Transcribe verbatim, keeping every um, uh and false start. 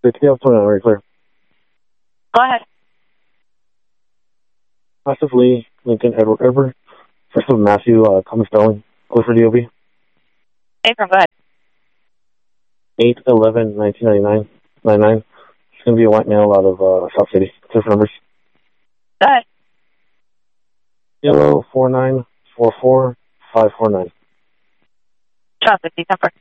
fifty up twenty-nine, very clear. Go ahead. Joseph Lee, Lincoln, Edward Edward. First of Matthew, uh, Thomas Spelling. Clifford D O B. April, go ahead. eight eleven nineteen ninety-nine. ninety-nine. It's going to be a white male out of uh, South City. Clear for numbers. Go ahead. Yellow, four nine four four five four nine. Traffic, December.